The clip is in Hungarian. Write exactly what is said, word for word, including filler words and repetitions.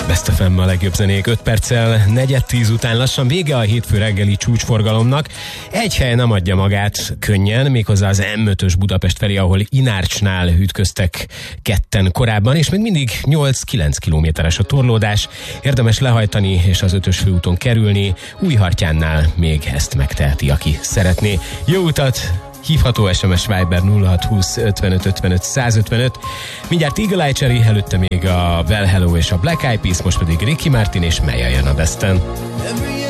Best ef em a legjobb zenék öt perccel, negyed tíz után lassan vége a hétfő reggeli csúcsforgalomnak. Egy hely nem adja magát könnyen, méghozzá az em ötös Budapest felé, ahol Inárcsnál ütköztek ketten korábban, és még mindig nyolc-kilenc kilométeres a torlódás. Érdemes lehajtani és az ötös főúton kerülni. Újhartyánnál még ezt megteheti, aki szeretné. Jó utat! Hívható es em es Viber nulla hat húsz ötvenöt ötvenöt százötvenöt. Mindjárt Eagle Eye Cherry, előtte még a Well Hello és a Black Eyed Peas, most pedig Ricky Martin és Meja jön a Besten.